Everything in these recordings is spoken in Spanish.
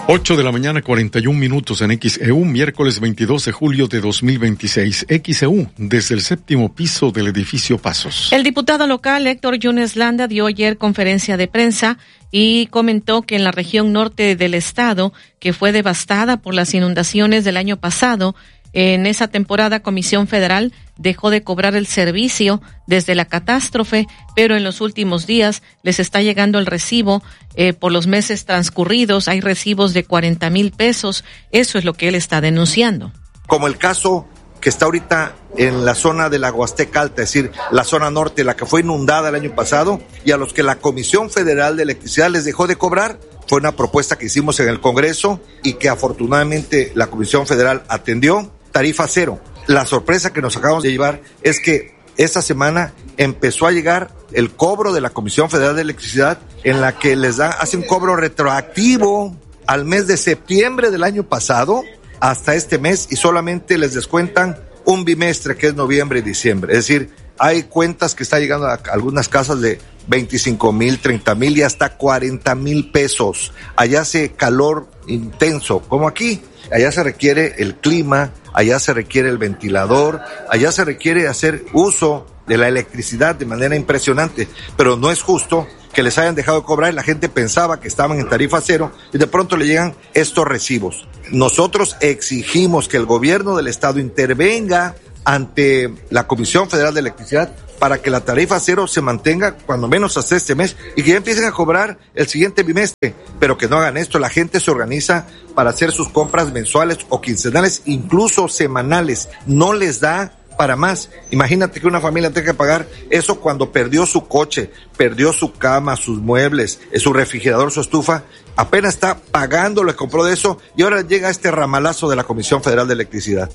8 de la mañana, 41 minutos en XEU, miércoles 22 de julio de 2026. XEU, desde el séptimo piso del edificio Pasos. El diputado local Héctor Yunes Landa dio ayer conferencia de prensa y comentó que en la región norte del estado, que fue devastada por las inundaciones del año pasado, en esa temporada Comisión Federal dejó de cobrar el servicio desde la catástrofe, pero en los últimos días les está llegando el recibo por los meses transcurridos. Hay recibos de 40,000 pesos. Eso es lo que él está denunciando. Como el caso que está ahorita en la zona de la Huasteca Alta, es decir, la zona norte, la que fue inundada el año pasado, y a los que la Comisión Federal de Electricidad les dejó de cobrar. Fue una propuesta que hicimos en el Congreso y que afortunadamente la Comisión Federal atendió. Tarifa cero. La sorpresa que nos acabamos de llevar es que esta semana empezó a llegar el cobro de la Comisión Federal de Electricidad, en la que hace un cobro retroactivo al mes de septiembre del año pasado hasta este mes, y solamente les descuentan un bimestre, que es noviembre y diciembre. Es decir, hay cuentas que están llegando a algunas casas de 25,000, 30,000 y hasta 40,000 pesos. Allá hace calor intenso, como aquí. Allá se requiere el clima, allá se requiere el ventilador, allá se requiere hacer uso de la electricidad de manera impresionante, pero no es justo que les hayan dejado de cobrar y la gente pensaba que estaban en tarifa cero y de pronto le llegan estos recibos. Nosotros exigimos que el gobierno del estado intervenga ante la Comisión Federal de Electricidad para que la tarifa cero se mantenga cuando menos hasta este mes y que ya empiecen a cobrar el siguiente bimestre, pero que no hagan esto. La gente se organiza para hacer sus compras mensuales o quincenales, incluso semanales. No les da para más. Imagínate que una familia tenga que pagar eso cuando perdió su coche, perdió su cama, sus muebles, su refrigerador, su estufa. Apenas está pagando lo que compró de eso y ahora llega este ramalazo de la Comisión Federal de Electricidad.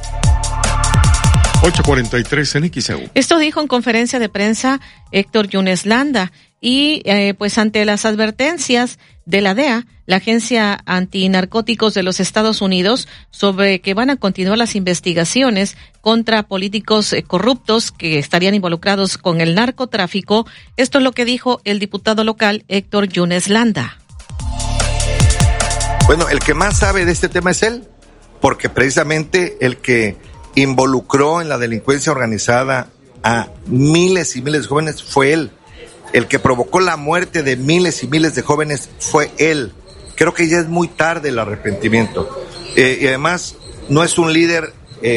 8:43 en XEU. Esto dijo en conferencia de prensa Héctor Yunes Landa y pues ante las advertencias de la DEA, la Agencia Antinarcóticos de los Estados Unidos, sobre que van a continuar las investigaciones contra políticos corruptos que estarían involucrados con el narcotráfico. Esto es lo que dijo el diputado local Héctor Yunes Landa. Bueno, el que más sabe de este tema es él, porque precisamente el que involucró en la delincuencia organizada a miles y miles de jóvenes fue él. El que provocó la muerte de miles y miles de jóvenes fue él. Creo que ya es muy tarde el arrepentimiento. Y además no es un líder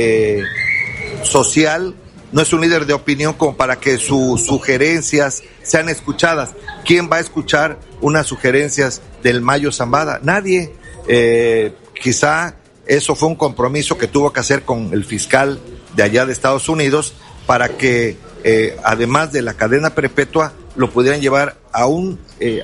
social, no es un líder de opinión como para que sus sugerencias sean escuchadas. ¿Quién va a escuchar unas sugerencias del Mayo Zambada? Nadie. Quizá eso fue un compromiso que tuvo que hacer con el fiscal de allá de Estados Unidos para que, además de la cadena perpetua, lo pudieran llevar a un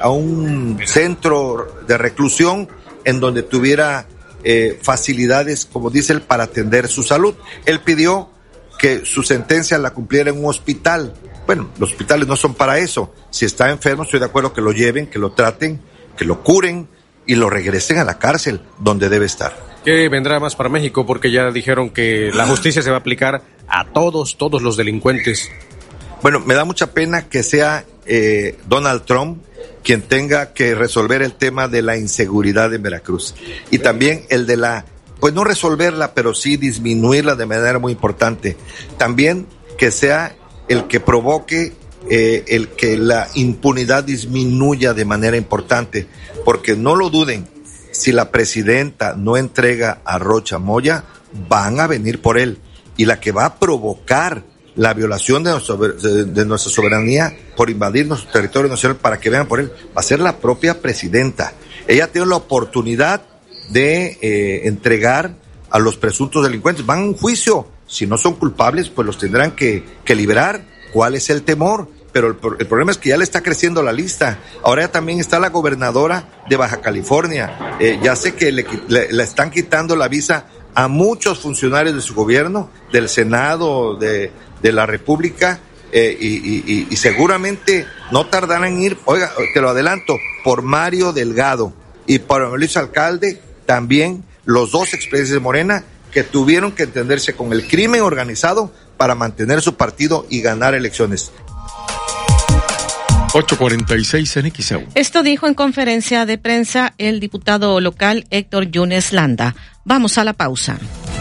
centro de reclusión en donde tuviera facilidades, como dice él, para atender su salud. Él pidió que su sentencia la cumpliera en un hospital. Bueno, los hospitales no son para eso. Si está enfermo, estoy de acuerdo que lo lleven, que lo traten, que lo curen y lo regresen a la cárcel donde debe estar. ¿Qué vendrá más para México? Porque ya dijeron que la justicia se va a aplicar a todos los delincuentes. Bueno, me da mucha pena que sea Donald Trump quien tenga que resolver el tema de la inseguridad en Veracruz. Y también el de pues no resolverla, pero sí disminuirla de manera muy importante. También que sea el que provoque el que la impunidad disminuya de manera importante. Porque no lo duden, si la presidenta no entrega a Rocha Moya, van a venir por él. Y la que va a provocar la violación de nuestra soberanía por invadir nuestro territorio nacional para que vean por él, va a ser la propia presidenta. Ella tiene la oportunidad de entregar a los presuntos delincuentes. Van a un juicio. Si no son culpables, pues los tendrán que liberar. ¿Cuál es el temor? Pero el problema es que ya le está creciendo la lista. Ahora ya también está la gobernadora de Baja California. Ya sé que le están quitando la visa a muchos funcionarios de su gobierno, del Senado, de la República, y seguramente no tardarán en ir, oiga, te lo adelanto, por Mario Delgado y por Luis Alcalde, también los dos expresidentes de Morena, que tuvieron que entenderse con el crimen organizado para mantener su partido y ganar elecciones. 8:46 en XEU. Esto dijo en conferencia de prensa el diputado local Héctor Yunes Landa. Vamos a la pausa.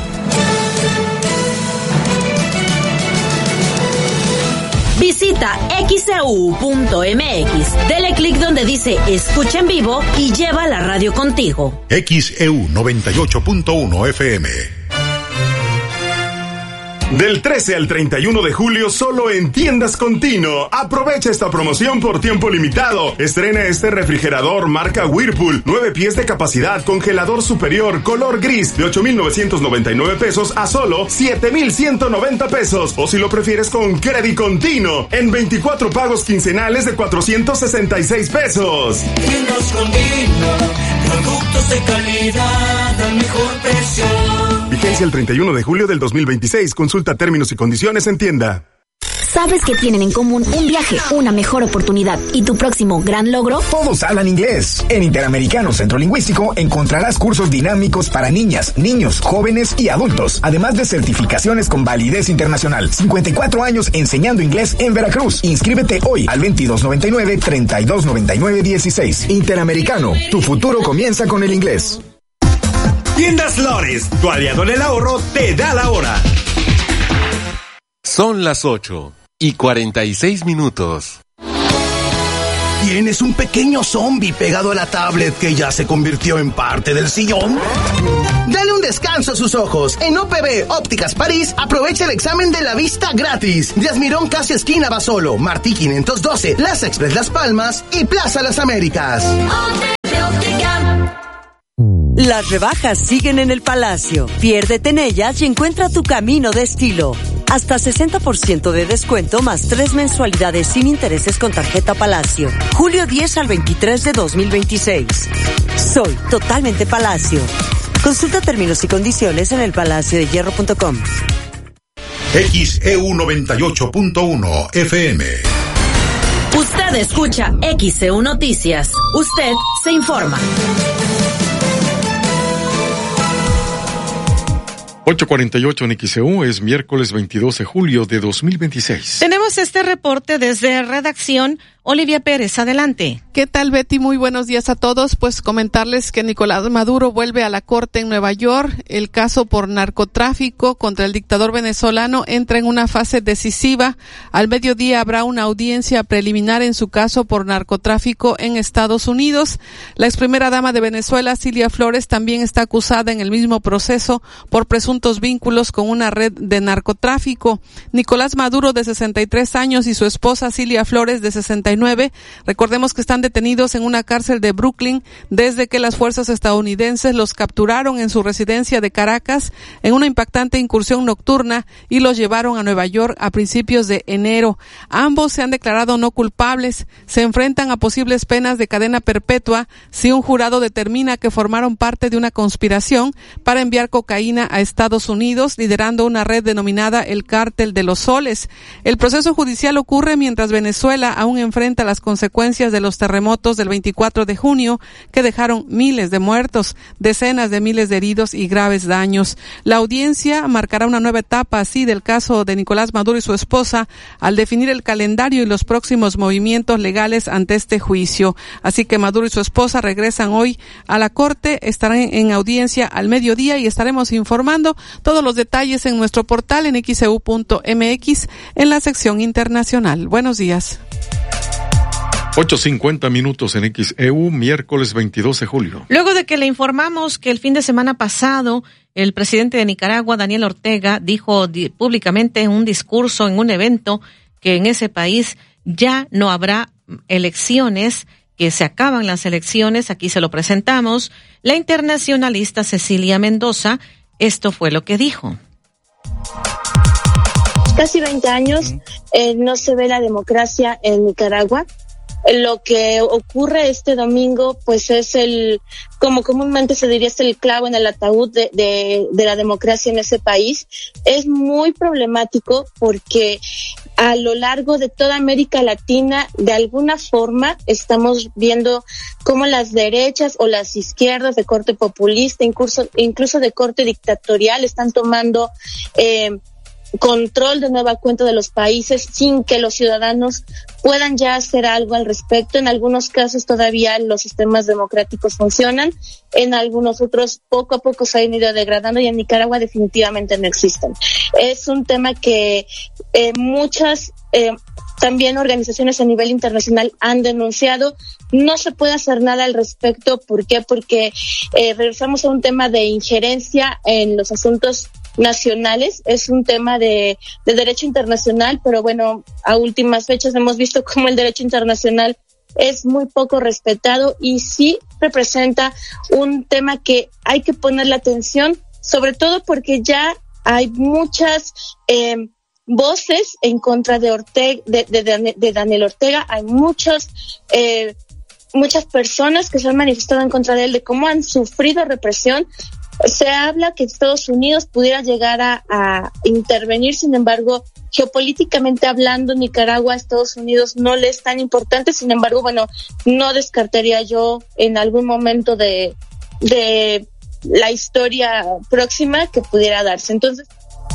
Visita xeu.mx, dele clic donde dice escucha en vivo y lleva la radio contigo. XEU 98.1 FM. Del 13 al 31 de julio solo en Tiendas Contino. Aprovecha esta promoción por tiempo limitado. Estrena este refrigerador marca Whirlpool, 9 pies de capacidad, congelador superior, color gris, de 8,999 pesos a solo 7,190 pesos. O si lo prefieres con Credit Contino, en 24 pagos quincenales de 466 pesos. Tiendas Contino, productos de calidad al mejor precio. Vigencia el 31 de julio del 2026. Consulta términos y condiciones en tienda. ¿Sabes que tienen en común un viaje, una mejor oportunidad y tu próximo gran logro? Todos hablan inglés. En Interamericano Centro Lingüístico encontrarás cursos dinámicos para niñas, niños, jóvenes y adultos, además de certificaciones con validez internacional. 54 años enseñando inglés en Veracruz. Inscríbete hoy al 2299-3299-16. Interamericano, tu futuro comienza con el inglés. Tiendas Lores, tu aliado en el ahorro, te da la hora. Son las 8:46. ¿Tienes un pequeño zombie pegado a la tablet que ya se convirtió en parte del sillón? Dale un descanso a sus ojos. En OPB Ópticas París, aprovecha el examen de la vista gratis. Díaz Mirón, casi esquina Basolo, Martí 512, Plaza Express Las Palmas y Plaza Las Américas. Las rebajas siguen en el Palacio. Piérdete en ellas y encuentra tu camino de estilo. Hasta 60% de descuento más 3 mensualidades sin intereses con tarjeta Palacio. Julio 10 al 23 de 2026. Soy totalmente Palacio. Consulta términos y condiciones en elpalaciodehierro.com. XEU 98.1 FM. Usted escucha XEU Noticias. Usted se informa. 8:48 en XEU, es miércoles 22 de julio de 2026. Tenemos este reporte desde redacción. Olivia Pérez, adelante. ¿Qué tal, Betty? Muy buenos días a todos. Pues comentarles que Nicolás Maduro vuelve a la corte en Nueva York. El caso por narcotráfico contra el dictador venezolano entra en una fase decisiva. Al mediodía habrá una audiencia preliminar en su caso por narcotráfico en Estados Unidos. La ex primera dama de Venezuela, Cilia Flores, también está acusada en el mismo proceso por presuntos vínculos con una red de narcotráfico. Nicolás Maduro, de 63 años, y su esposa Cilia Flores, de 69, recordemos que están detenidos en una cárcel de Brooklyn desde que las fuerzas estadounidenses los capturaron en su residencia de Caracas en una impactante incursión nocturna y los llevaron a Nueva York a principios de enero. Ambos se han declarado no culpables, se enfrentan a posibles penas de cadena perpetua si un jurado determina que formaron parte de una conspiración para enviar cocaína a Estados Unidos, liderando una red denominada el Cártel de los Soles. El proceso judicial ocurre mientras Venezuela aún enfrenta las consecuencias de los terremotos del 24 de junio que dejaron miles de muertos, decenas de miles de heridos y graves daños. La audiencia marcará una nueva etapa así del caso de Nicolás Maduro y su esposa al definir el calendario y los próximos movimientos legales ante este juicio. Así que Maduro y su esposa regresan hoy a la corte, estarán en audiencia al mediodía y estaremos informando todos los detalles en nuestro portal en xeu.mx en la sección internacional. Buenos días. 8:50 en XEU, miércoles 22 de julio. Luego de que le informamos que el fin de semana pasado el presidente de Nicaragua, Daniel Ortega, dijo públicamente en un discurso en un evento que en ese país ya no habrá elecciones, que se acaban las elecciones, aquí se lo presentamos, la internacionalista Cecilia Mendoza, esto fue lo que dijo. Casi 20 años no se ve la democracia en Nicaragua. Lo que ocurre este domingo, pues es como comúnmente se diría, es el clavo en el ataúd de la democracia en ese país. Es muy problemático porque a lo largo de toda América Latina, de alguna forma, estamos viendo cómo las derechas o las izquierdas de corte populista, incluso de corte dictatorial, están tomando control de nueva cuenta de los países sin que los ciudadanos puedan ya hacer algo al respecto. En algunos casos todavía los sistemas democráticos funcionan, en algunos otros poco a poco se han ido degradando y en Nicaragua definitivamente no existen. Es un tema que muchas también organizaciones a nivel internacional han denunciado. No se puede hacer nada al respecto. ¿Por qué? Porque regresamos a un tema de injerencia en los asuntos nacionales. Es un tema de derecho internacional, pero bueno, a últimas fechas hemos visto cómo el derecho internacional es muy poco respetado y sí representa un tema que hay que ponerle atención, sobre todo porque ya hay muchas voces en contra de Ortega, de Daniel Ortega. Hay muchas personas que se han manifestado en contra de él, de cómo han sufrido represión. Se habla que Estados Unidos pudiera llegar a intervenir, sin embargo, geopolíticamente hablando, Nicaragua a Estados Unidos no le es tan importante. Sin embargo, bueno, no descartaría yo en algún momento de la historia próxima que pudiera darse. Entonces,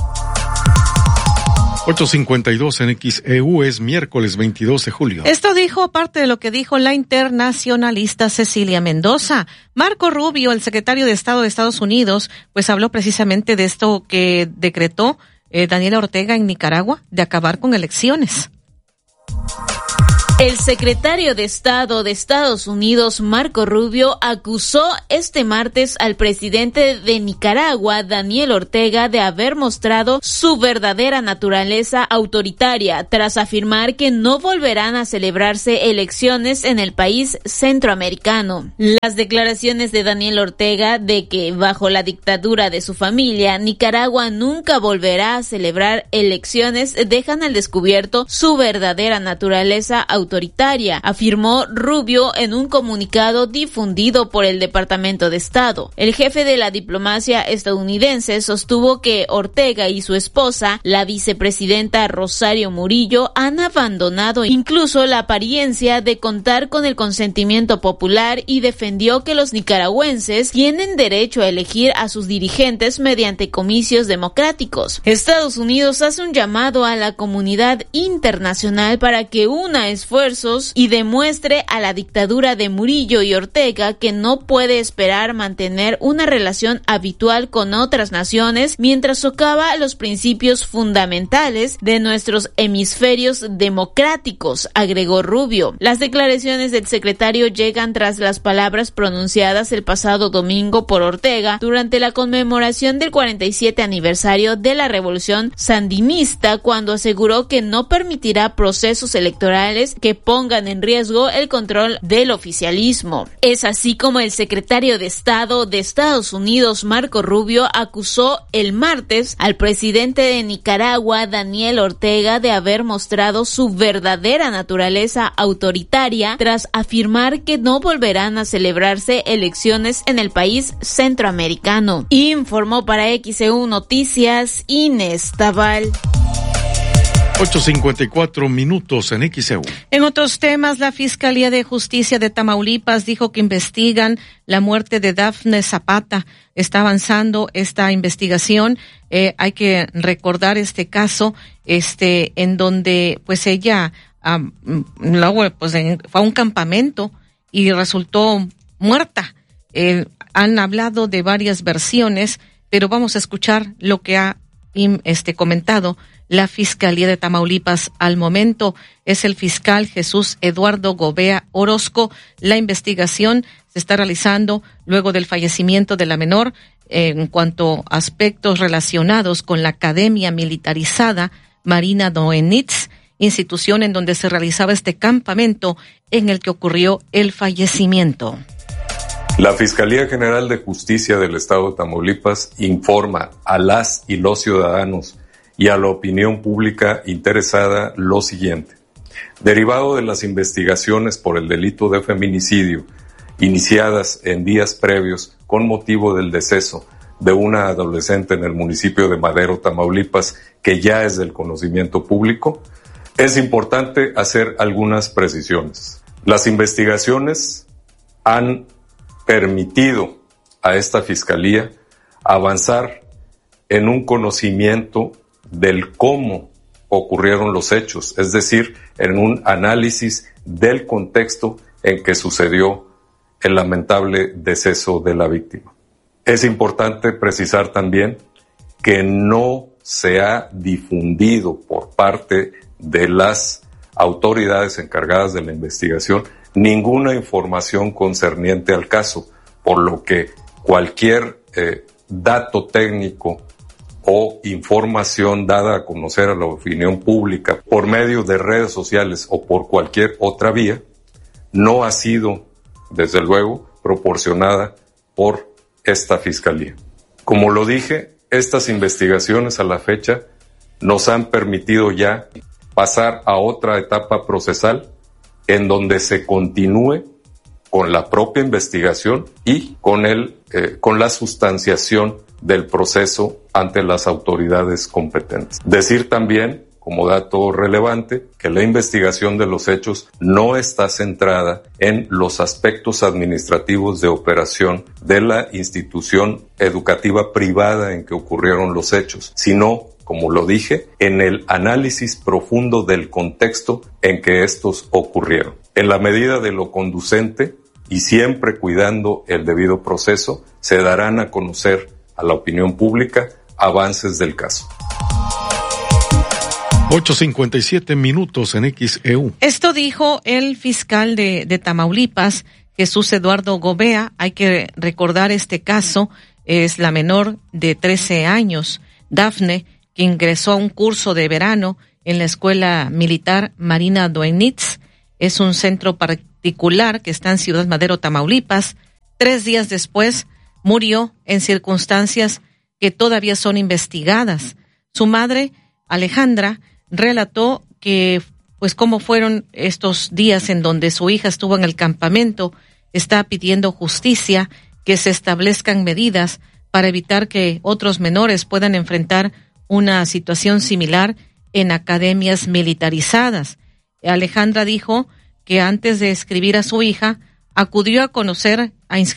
8:52 en XEU, es miércoles 22 de julio. Esto dijo parte de lo que dijo la internacionalista Cecilia Mendoza. Marco Rubio, el secretario de Estado de Estados Unidos, pues habló precisamente de esto que decretó Daniel Ortega en Nicaragua, de acabar con elecciones. El secretario de Estado de Estados Unidos, Marco Rubio, acusó este martes al presidente de Nicaragua, Daniel Ortega, de haber mostrado su verdadera naturaleza autoritaria, tras afirmar que no volverán a celebrarse elecciones en el país centroamericano. Las declaraciones de Daniel Ortega de que, bajo la dictadura de su familia, Nicaragua nunca volverá a celebrar elecciones dejan al descubierto su verdadera naturaleza autoritaria, afirmó Rubio en un comunicado difundido por el Departamento de Estado. El jefe de la diplomacia estadounidense sostuvo que Ortega y su esposa, la vicepresidenta Rosario Murillo, han abandonado incluso la apariencia de contar con el consentimiento popular y defendió que los nicaragüenses tienen derecho a elegir a sus dirigentes mediante comicios democráticos. Estados Unidos hace un llamado a la comunidad internacional para que una esfuerzo y demuestre a la dictadura de Murillo y Ortega que no puede esperar mantener una relación habitual con otras naciones mientras socava los principios fundamentales de nuestros hemisferios democráticos, agregó Rubio. Las declaraciones del secretario llegan tras las palabras pronunciadas el pasado domingo por Ortega durante la conmemoración del 47 aniversario de la Revolución Sandinista, cuando aseguró que no permitirá procesos electorales que pongan en riesgo el control del oficialismo. Es así como el secretario de Estado de Estados Unidos, Marco Rubio, acusó el martes al presidente de Nicaragua, Daniel Ortega, de haber mostrado su verdadera naturaleza autoritaria tras afirmar que no volverán a celebrarse elecciones en el país centroamericano. Informó para XEU Noticias Inés Tabal. 8:54 minutos en XEU. En otros temas, la Fiscalía de Justicia de Tamaulipas dijo que investigan la muerte de Dafne Zapata. Está avanzando esta investigación. Hay que recordar este caso, en donde pues ella luego pues fue a un campamento y resultó muerta. Han hablado de varias versiones, pero vamos a escuchar lo que ha comentado la Fiscalía de Tamaulipas. Al momento es el fiscal Jesús Eduardo Gobea Orozco. La investigación se está realizando luego del fallecimiento de la menor en cuanto a aspectos relacionados con la Academia Militarizada Marina Doenitz, institución en donde se realizaba este campamento en el que ocurrió el fallecimiento. La Fiscalía General de Justicia del Estado de Tamaulipas informa a las y los ciudadanos y a la opinión pública interesada lo siguiente. Derivado de las investigaciones por el delito de feminicidio iniciadas en días previos con motivo del deceso de una adolescente en el municipio de Madero, Tamaulipas, que ya es del conocimiento público, es importante hacer algunas precisiones. Las investigaciones han permitido a esta Fiscalía avanzar en un conocimiento del cómo ocurrieron los hechos, es decir, en un análisis del contexto en que sucedió el lamentable deceso de la víctima. Es importante precisar también que no se ha difundido por parte de las autoridades encargadas de la investigación ninguna información concerniente al caso, por lo que cualquier dato técnico o información dada a conocer a la opinión pública por medio de redes sociales o por cualquier otra vía no ha sido, desde luego, proporcionada por esta Fiscalía. Como lo dije, estas investigaciones a la fecha nos han permitido ya pasar a otra etapa procesal en donde se continúe con la propia investigación y con la sustanciación del proceso ante las autoridades competentes. Decir también, como dato relevante, que la investigación de los hechos no está centrada en los aspectos administrativos de operación de la institución educativa privada en que ocurrieron los hechos, sino, como lo dije, en el análisis profundo del contexto en que estos ocurrieron. En la medida de lo conducente y siempre cuidando el debido proceso, se darán a conocer a la opinión pública avances del caso. 8:57 minutos en XEU. Esto dijo el fiscal de Tamaulipas, Jesús Eduardo Gobea. Hay que recordar este caso, es la menor de 13 años, Dafne, que ingresó a un curso de verano en la Escuela Militar Marina Doenitz. Es un centro particular que está en Ciudad Madero, Tamaulipas. 3 días después murió en circunstancias que todavía son investigadas. Su madre, Alejandra, relató que, pues, cómo fueron estos días en donde su hija estuvo en el campamento. Está pidiendo justicia, que se establezcan medidas para evitar que otros menores puedan enfrentar una situación similar en academias militarizadas. Alejandra dijo que antes de inscribir a su hija, acudió a conocer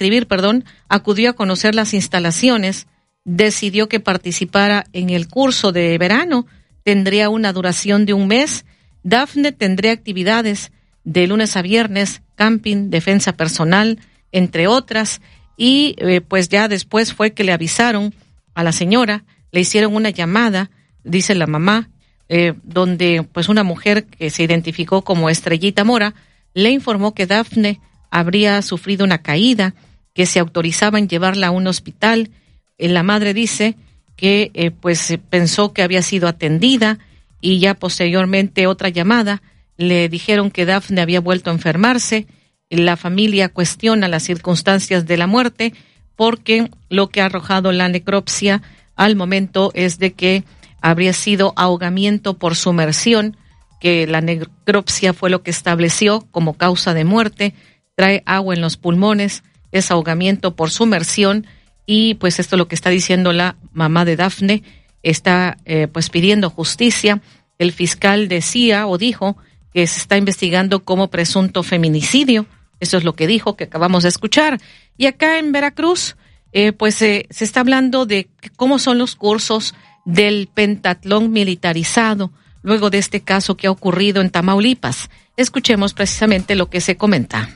las instalaciones, decidió que participara en el curso de verano. Tendría una duración de 1 mes. Dafne tendría actividades de lunes a viernes, camping, defensa personal, entre otras. Y pues ya después fue que le avisaron a la señora, le hicieron una llamada, dice la mamá, donde pues una mujer que se identificó como Estrellita Mora le informó que Dafne habría sufrido una caída, que se autorizaban llevarla a un hospital. La madre dice que pues pensó que había sido atendida, y ya posteriormente otra llamada le dijeron que Dafne había vuelto a enfermarse. La familia cuestiona las circunstancias de la muerte, porque lo que ha arrojado la necropsia al momento es de que habría sido ahogamiento por sumersión, que la necropsia fue lo que estableció como causa de muerte. Trae agua en los pulmones, es ahogamiento por sumersión. Y pues esto es lo que está diciendo la mamá de Dafne. Está pues pidiendo justicia. El fiscal decía o dijo que se está investigando como presunto feminicidio. Eso es lo que dijo, que acabamos de escuchar. Y acá en Veracruz, pues se está hablando de cómo son los cursos del pentatlón militarizado luego de este caso que ha ocurrido en Tamaulipas. Escuchemos precisamente lo que se comenta.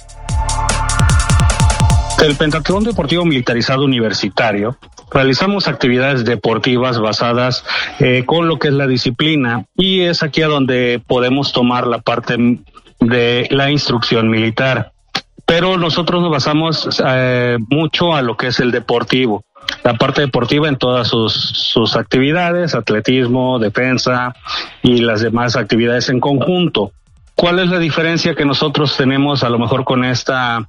El Pentatlón Deportivo Militarizado Universitario realizamos actividades deportivas basadas con lo que es la disciplina, y es aquí a donde podemos tomar la parte de la instrucción militar. Pero nosotros nos basamos mucho a lo que es el deportivo, la parte deportiva en todas sus actividades, atletismo, defensa y las demás actividades en conjunto. ¿Cuál es la diferencia que nosotros tenemos a lo mejor con esta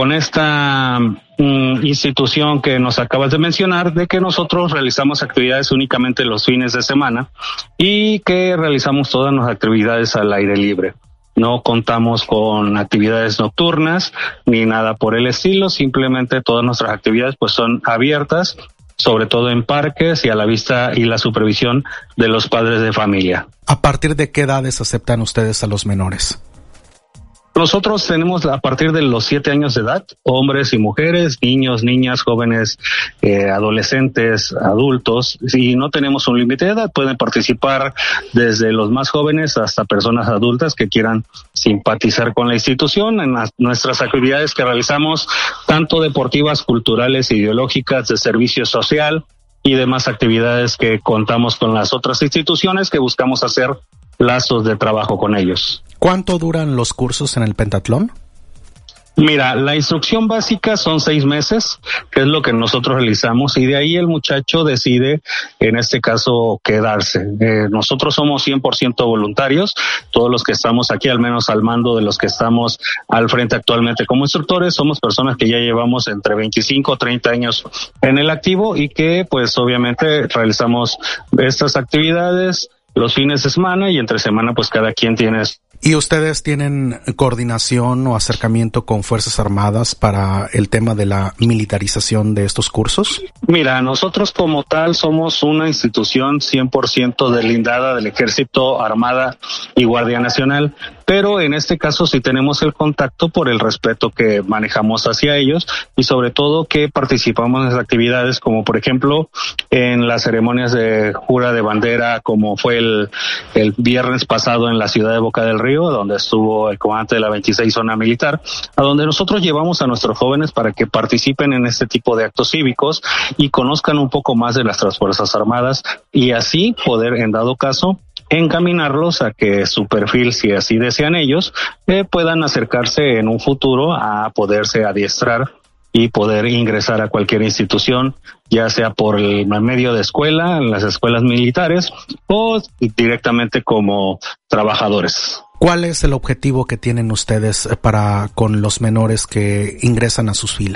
institución que nos acabas de mencionar, de que nosotros realizamos actividades únicamente los fines de semana y que realizamos todas las actividades al aire libre? No contamos con actividades nocturnas ni nada por el estilo, simplemente todas nuestras actividades pues son abiertas, sobre todo en parques y a la vista y la supervisión de los padres de familia. ¿A partir de qué edades aceptan ustedes a los menores? Nosotros tenemos a partir de los 7 años de edad, hombres y mujeres, niños, niñas, jóvenes, adolescentes, adultos, y no tenemos un límite de edad. Pueden participar desde los más jóvenes hasta personas adultas que quieran simpatizar con la institución en nuestras actividades que realizamos, tanto deportivas, culturales, ideológicas, de servicio social y demás actividades que contamos con las otras instituciones que buscamos hacer lazos de trabajo con ellos. ¿Cuánto duran los cursos en el pentatlón? Mira, la instrucción básica son 6 meses, que es lo que nosotros realizamos, y de ahí el muchacho decide, en este caso, quedarse. Nosotros somos 100% voluntarios, todos los que estamos aquí, al menos al mando de los que estamos al frente actualmente como instructores, somos personas que ya llevamos entre 25 o 30 años en el activo y que, pues, obviamente realizamos estas actividades los fines de semana y entre semana, pues, cada quien tiene. ¿Y ustedes tienen coordinación o acercamiento con Fuerzas Armadas para el tema de la militarización de estos cursos? Mira, nosotros como tal somos una institución 100% delindada del Ejército, Armada y Guardia Nacional, pero en este caso sí tenemos el contacto por el respeto que manejamos hacia ellos y sobre todo que participamos en las actividades como por ejemplo en las ceremonias de jura de bandera, como fue el viernes pasado en la ciudad de Boca del Río, donde estuvo el comandante de la 26 Zona Militar, a donde nosotros llevamos a nuestros jóvenes para que participen en este tipo de actos cívicos y conozcan un poco más de nuestras Fuerzas Armadas y así poder, en dado caso, encaminarlos a que su perfil, si así desean ellos, puedan acercarse en un futuro a poderse adiestrar y poder ingresar a cualquier institución, ya sea por el medio de escuela, en las escuelas militares, o directamente como trabajadores. ¿Cuál es el objetivo que tienen ustedes para con los menores que ingresan a sus filas?